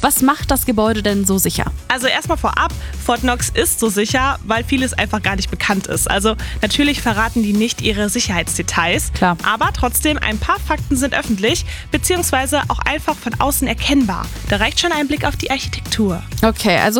Was macht das Gebäude denn so sicher? Also erstmal vorab, Fort Knox ist so sicher, weil vieles einfach gar nicht bekannt ist. Also natürlich verraten die nicht ihre Sicherheitsdetails. Klar. Aber trotzdem, ein paar Fakten sind öffentlich, beziehungsweise auch einfach von außen erkennbar. Da reicht schon ein Blick auf die Architektur. Okay, also